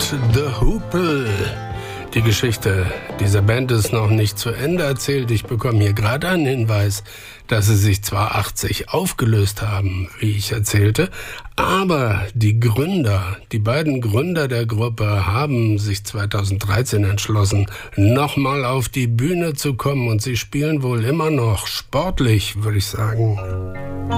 The Hoople. Die Geschichte dieser Band ist noch nicht zu Ende erzählt. Ich bekomme hier gerade einen Hinweis, dass sie sich zwar 80 aufgelöst haben, wie ich erzählte, aber die beiden Gründer der Gruppe haben sich 2013 entschlossen, nochmal auf die Bühne zu kommen und sie spielen wohl immer noch sportlich, würde ich sagen.